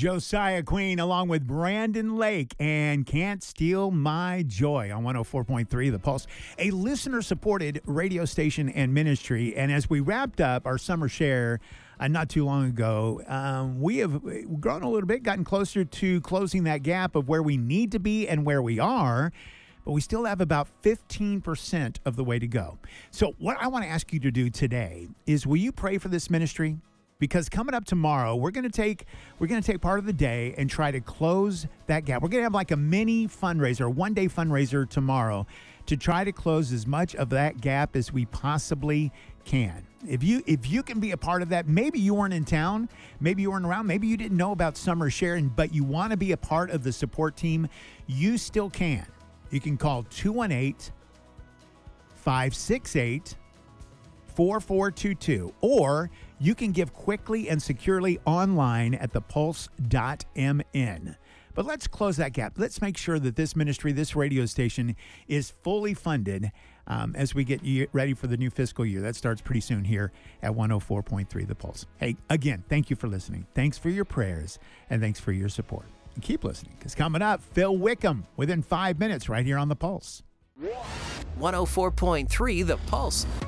Josiah Queen along with Brandon Lake and Can't Steal My Joy on 104.3 The Pulse, a listener-supported radio station and ministry. And as we wrapped up our summer share not too long ago, we have grown a little bit, gotten closer to closing that gap of where we need to be and where we are, but we still have about 15% of the way to go. So what I want to ask you to do today is, will you pray for this ministry? Because coming up tomorrow, we're going to take part of the day and try to close that gap. We're going to have like a mini fundraiser, a one-day fundraiser tomorrow to try to close as much of that gap as we possibly can. If you can be a part of that, maybe you weren't in town, maybe you weren't around, maybe you didn't know about Summer Sharing, but you want to be a part of the support team, you still can. You can call 218-568-4422, or you can give quickly and securely online at thepulse.mn. But let's close that gap. Let's make sure that this ministry, this radio station, is fully funded as we get ready for the new fiscal year. That starts pretty soon here at 104.3 The Pulse. Hey, again, thank you for listening. Thanks for your prayers, and thanks for your support. And keep listening, because coming up, Phil Wickham within 5 minutes right here on The Pulse. 104.3 The Pulse.